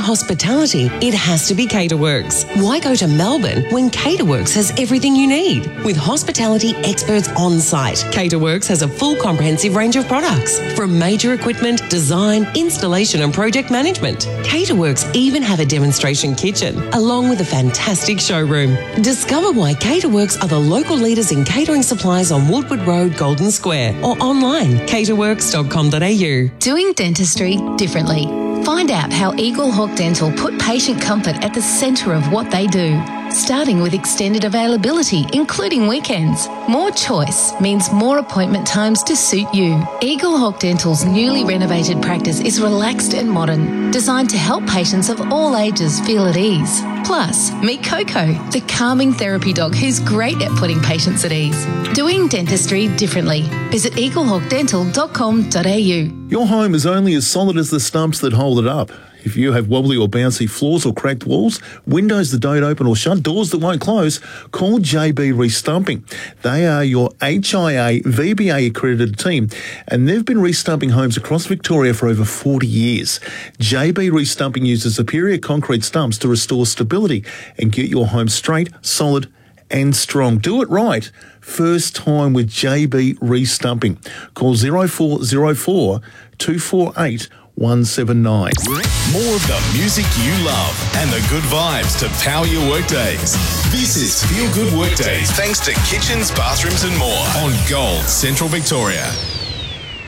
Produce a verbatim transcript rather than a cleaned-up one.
hospitality, it has to be Caterworks. Why go to Melbourne when Caterworks has everything you need? With hospitality experts on site, Caterworks has a full comprehensive range of products, from major equipment, design, installation and project management. Caterworks even have a demonstration kitchen, along with a fantastic showroom. Discover why Caterworks are the local leaders in catering supplies on Woodward Road, Golden Square, or online, caterworks dot com dot a u. Doing dentistry differently. Find out how Eagle Hawk Dental put patient comfort at the centre of what they do, starting with extended availability, including weekends. More choice means more appointment times to suit you. Eagle Hawk Dental's newly renovated practice is relaxed and modern, designed to help patients of all ages feel at ease. Plus, meet Coco, the calming therapy dog who's great at putting patients at ease. Doing dentistry differently. Visit eagle hawk dental dot com dot a u. Your home is only as solid as the stumps that hold it up. If you have wobbly or bouncy floors or cracked walls, windows that don't open or shut, doors that won't close, call J B Restumping. They are your H I A V B A accredited team, and they've been restumping homes across Victoria for over forty years. J B Restumping uses superior concrete stumps to restore stability and get your home straight, solid and strong. Do it right. First time with J B Restumping. Call zero four zero four, two four eight, one seven nine. More of the music you love and the good vibes to power your workdays. This is Feel Good Workdays, thanks to Kitchens, Bathrooms and More on Gold Central Victoria.